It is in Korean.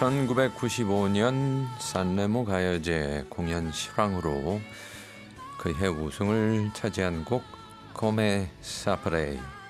1995년 산레모 가요제 공연 실황으로 그해 우승을 차지한 곡 코메 사프레이